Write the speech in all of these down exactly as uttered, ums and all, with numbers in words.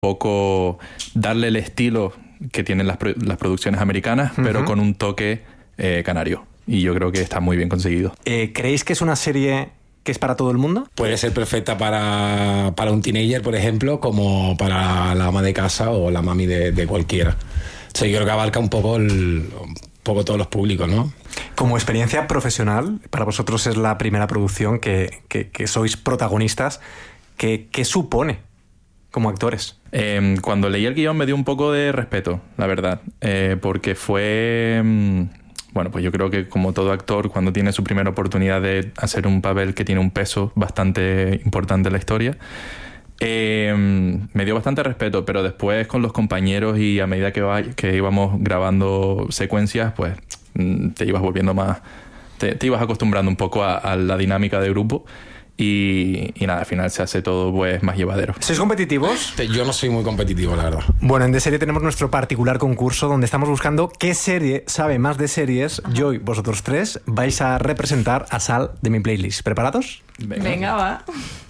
poco darle el estilo que tienen las, las producciones americanas, uh-huh. pero con un toque eh, canario. Y yo creo que está muy bien conseguido. Eh, ¿Creéis que es una serie que es para todo el mundo? Puede ser perfecta para, para un teenager, por ejemplo, como para la ama de casa o la mami de, de cualquiera. O sea, yo creo que abarca un poco, el, un poco todos los públicos, ¿no? Como experiencia profesional, para vosotros es la primera producción que, que, que sois protagonistas. ¿Qué, qué supone como actores? Eh, cuando leí el guión me dio un poco de respeto, la verdad, eh, porque fue... Bueno, pues yo creo que como todo actor, cuando tiene su primera oportunidad de hacer un papel que tiene un peso bastante importante en la historia, eh, me dio bastante respeto, pero después con los compañeros y a medida que, va, que íbamos grabando secuencias, pues te ibas volviendo más... Te, te ibas acostumbrando un poco a, a la dinámica de grupo. Y, y nada, al final se hace todo pues más llevadero. ¿Sois competitivos? Yo no soy muy competitivo, la verdad. Bueno, en De Serie tenemos nuestro particular concurso donde estamos buscando qué serie sabe más de series. Ajá. Yo y vosotros tres vais a representar a Sal de mi playlist. ¿Preparados? Venga, Venga va.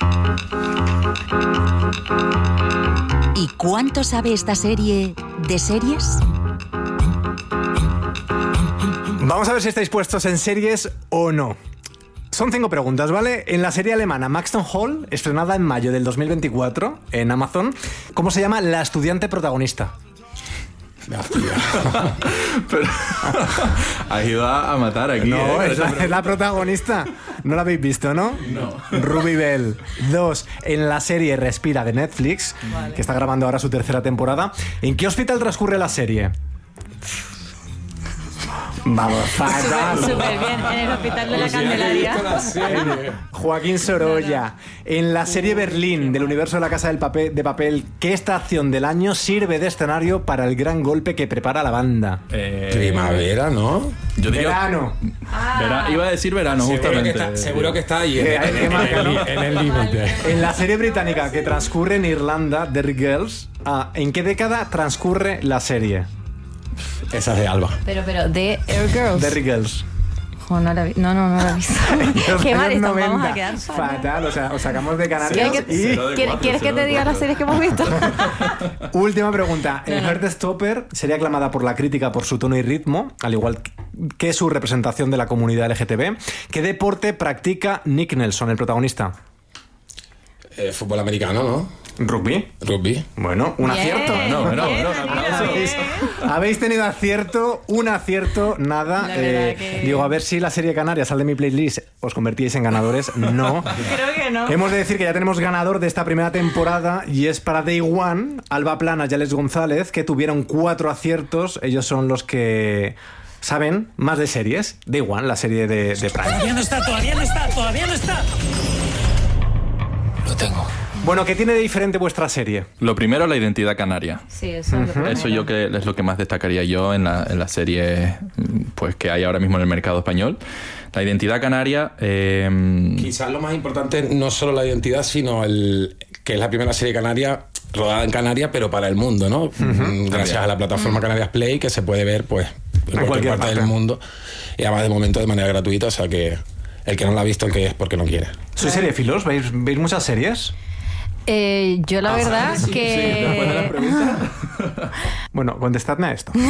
¿Y cuánto sabe esta serie de series? Vamos a ver si estáis puestos en series o no. Son cinco preguntas, ¿vale? En la serie alemana Maxton Hall, estrenada en mayo del dos mil veinticuatro en Amazon, ¿cómo se llama la estudiante protagonista? Pero has ido a matar aquí. No, ¿eh? es, la, es la protagonista. No la habéis visto, ¿no? No. Ruby Bell. Dos, en la serie Respira de Netflix, vale. que está grabando ahora su tercera temporada. ¿En qué hospital transcurre la serie? Vamos, fatal. Súper super bien, en el Hospital de la Candelaria. Joaquín Sorolla. En la serie Berlín del universo de La Casa del papel, de Papel, ¿qué estación del año sirve de escenario para el gran golpe que prepara la banda? Eh, Primavera, ¿no? Yo diría, verano. Ah. Vera, iba a decir verano, seguro justamente. Que está, seguro que está ahí, en, en, en, ¿no? en el límite. En la serie británica que transcurre en Irlanda, Derry Girls, ah, ¿en qué década transcurre la serie? Esa es de Alba. Pero, pero, de Air Girls. Derry Girls. Oh, no, la vi, no, no, no la he visto. Qué mal estamos, vamos a quedar fatal. fatal. O sea, os sacamos de Canarias ¿Quieres que, y... ¿quieres, ¿quieres que te diga las series que hemos visto? Última pregunta. El Heartstopper sería aclamada por la crítica por su tono y ritmo, al igual que su representación de la comunidad L G T B. ¿Qué deporte practica Nick Nelson, el protagonista? Eh, fútbol americano, ¿no? ¿Rugby? Rugby. Bueno, un bien, acierto. No, no, bien, no. ¿Habéis, habéis tenido acierto, un acierto, nada. Eh, que... Digo, a ver si la serie Canaria sale de mi playlist, os convertíais en ganadores. No. Creo que no. Hemos de decir que ya tenemos ganador de esta primera temporada y es para Day One, Alba Planas y Alex González, que tuvieron cuatro aciertos. Ellos son los que saben más de series. Day One, la serie de, de Prime. Todavía no está, todavía no está, todavía no está. Lo tengo. Bueno, ¿qué tiene de diferente vuestra serie? Lo primero, la identidad canaria. Sí, eso es lo primero. Eso yo que es lo que más destacaría yo en la, en la serie pues, que hay ahora mismo en el mercado español. La identidad canaria... Eh... Quizás lo más importante no solo la identidad, sino el que es la primera serie canaria rodada en Canarias, pero para el mundo, ¿no? Uh-huh. Gracias a la plataforma uh-huh. Canarias Play, que se puede ver pues en cualquier, cualquier parte, parte del mundo. Y además de momento de manera gratuita, o sea que el que no la ha visto, el que es porque no quiere. ¿Sois seriefilos? ¿Veis, ¿Veis muchas series? Eh, yo la ah, verdad sí, que... Sí, ¿después de la pregunta? Bueno, contestadme a esto.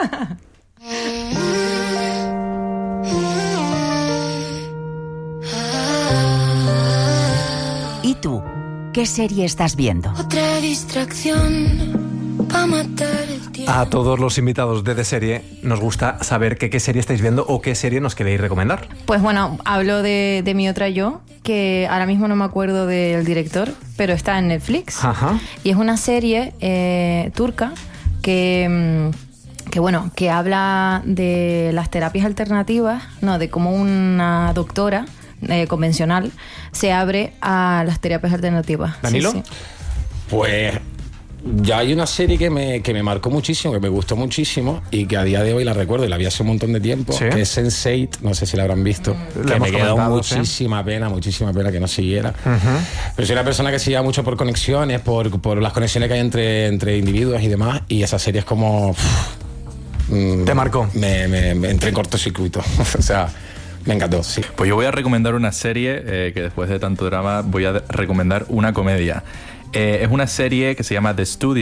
¿Y tú? ¿Qué serie estás viendo? Otra distracción pa' matar el tiempo. A todos los invitados de The Serie nos gusta saber que, qué serie estáis viendo o qué serie nos queréis recomendar. Pues bueno, hablo de, de Mi Otra Yo, que ahora mismo no me acuerdo del director, pero está en Netflix. Ajá. Y es una serie eh, turca que... que bueno, que habla de las terapias alternativas, no, de cómo una doctora eh, convencional se abre a las terapias alternativas. ¿Danilo? Sí, sí. Pues ya hay una serie que me, que me marcó muchísimo, que me gustó muchísimo y que a día de hoy la recuerdo y la vi hace un montón de tiempo, ¿sí? Que es sense eight, no sé si la habrán visto, mm. que me quedó muchísima ¿sí? pena, muchísima pena que no siguiera. Uh-huh. Pero soy una persona que se lleva mucho por conexiones, por, por las conexiones que hay entre, entre individuos y demás, y esa serie es como... Uff, ¿te marcó? Me, me, me entré en cortocircuito, o sea... Me encantó, sí. Pues yo voy a recomendar una serie eh, que después de tanto drama voy a recomendar una comedia. Eh, es una serie que se llama The Studio.